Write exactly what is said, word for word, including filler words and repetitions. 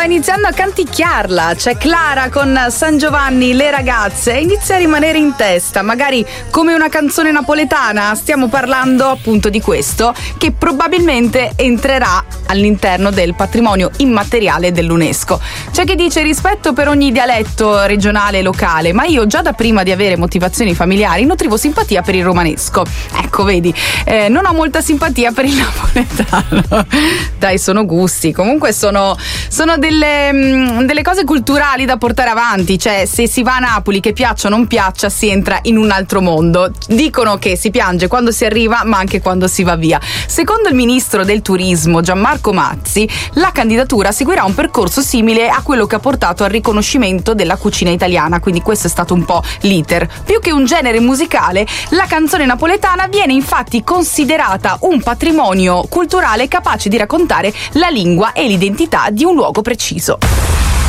iniziando a canticchiarla. C'è Clara con San Giovanni, le ragazze, inizia a rimanere in testa, magari come una canzone napoletana. Stiamo parlando appunto di questo, che probabilmente entrerà all'interno del patrimonio immateriale dell'UNESCO. C'è chi dice rispetto per ogni dialetto regionale e locale, ma io già da prima di avere motivazioni familiari nutrivo simpatia per il romanesco. Ecco, vedi, eh, non ho molta simpatia per il napoletano. Dai, sono gusti, comunque sono, sono delle, mh, delle cose culturali da portare avanti. Cioè, se si va a Napoli, che piaccia o non piaccia, si entra in un altro mondo. Dicono che si piange quando si arriva, ma anche quando si va via. Secondo il ministro del turismo Gianmarco Mazzi, la candidatura seguirà un percorso simile a quello che ha portato al riconoscimento della cucina italiana, quindi questo è stato un po' l'iter. Più che un genere musicale, la canzone napoletana viene infatti considerata un patrimonio culturale capace di raccontare la lingua e l'identità di un luogo preciso.